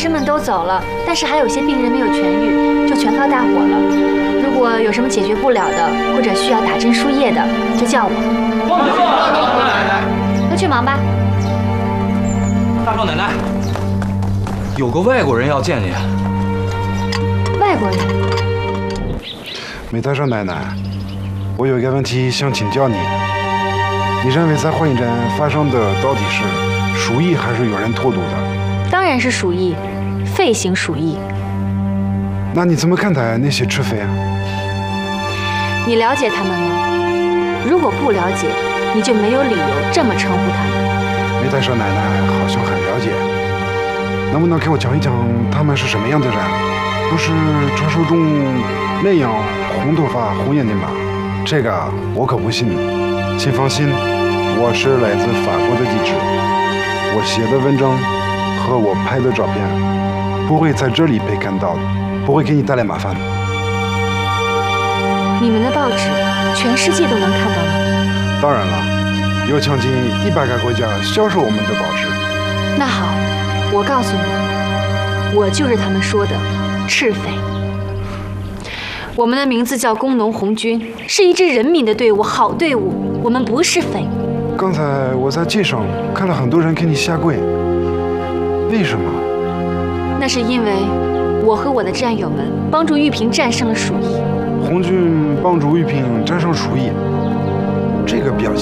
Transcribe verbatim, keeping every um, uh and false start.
生们都走了，但是还有些病人没有痊愈，就全靠大伙了。如果有什么解决不了的，或者需要打针输液的，就叫我。 放心吧，老奶奶。 都去忙吧。 大少奶奶，有个外国人要见你。 外国人？ 梅大少奶奶，我有一个问题想请教你。你认为在化验站发生的到底是鼠疫还是有人投毒的？ 当然是鼠疫，肺型鼠疫。 那你怎么看待那些吃匪啊？ 你了解他们吗？如果不了解，你就没有理由这么称呼他们。 梅大少奶奶好像很了解，能不能给我讲一讲他们是什么样的人？不是传说中那样红头发、红眼睛吧？这个我可不信。请放心，我是来自法国的记者，我写的文章和我拍的照片不会在这里被看到的，不会给你带来麻烦。 你们的报纸全世界都能看到吗？ 当然了，有将近一百个国家销售我们的报纸。 那好，我告诉你，我就是他们说的赤匪。我们的名字叫工农红军，是一支人民的队伍，好队伍。我们不是匪。 刚才我在街上看了很多人给你下跪，为什么？ 那是因为我和我的战友们帮助玉萍战胜了鼠疫。 红军帮助玉萍战胜鼠疫，这个表现